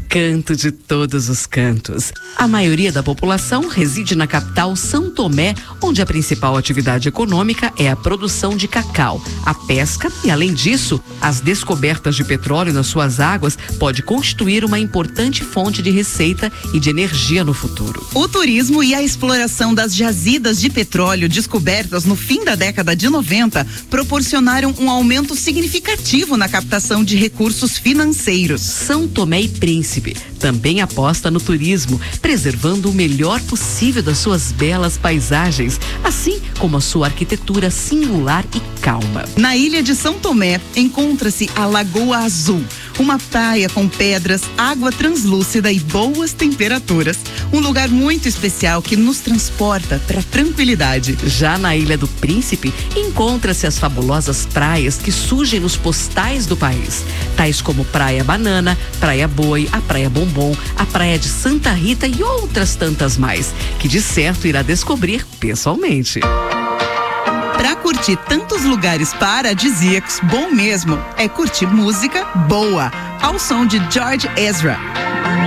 encanto de todos os cantos. A maioria da população reside na capital São Tomé, onde a principal atividade econômica é a produção de cacau, a pesca e, além disso, as descobertas de petróleo nas suas águas pode constituir uma importante fonte de receita e de energia no futuro. O turismo e a exploração das jazidas de petróleo descobertas no fim da década de 90 proporcionaram um aumento significativo na captação de recursos financeiros. São Tomé e Príncipe também aposta no turismo, preservando o melhor possível das suas belas paisagens, assim como a sua arquitetura singular e calma. Na ilha de São Tomé encontra-se a Lagoa Azul, uma praia com pedras, água translúcida e boas temperaturas. Um lugar muito especial que nos transporta para a tranquilidade. Já na Ilha do Príncipe, encontra-se as fabulosas praias que surgem nos postais do país, tais como Praia Banana, Praia Boi, a Praia Bombom, a Praia de Santa Rita e outras tantas mais, que de certo irá descobrir pessoalmente. Para curtir tantos lugares paradisíacos, bom mesmo é curtir música boa, ao som de George Ezra.